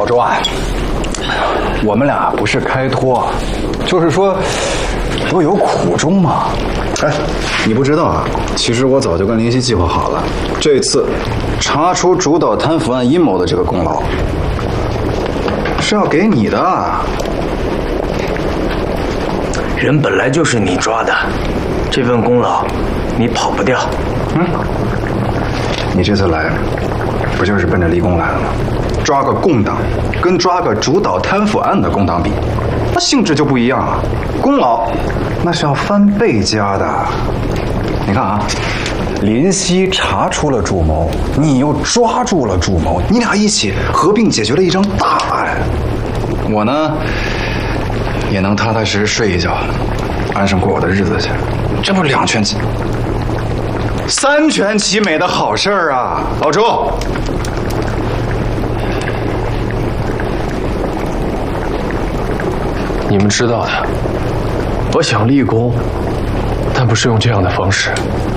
周啊，我们俩不是开脱，就是说都有苦衷嘛。 哎，你不知道啊，其实我早就跟林夕计划好了，这次查出主导贪腐案阴谋的这个功劳是要给你的。 人本来就是你抓的，这份功劳你跑不掉。 你这次来，不就是奔着立功来了吗？抓个共党，跟抓个主导贪腐案的共党比，那性质就不一样了。功劳那是要翻倍加的。你看啊， 林夕查出了主谋，你又抓住了主谋， 你俩一起合并解决了一桩大案。我呢，也能踏踏实实睡一觉，安生过我的日子去。这不两全其三全其美的好事儿啊，老周。 你们知道的，我想立功，但不是用这样的方式。